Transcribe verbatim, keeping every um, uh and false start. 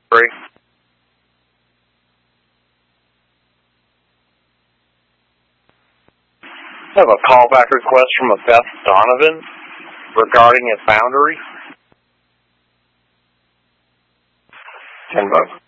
Three. I have a callback request from a Beth Donovan regarding a boundary. Ten bucks.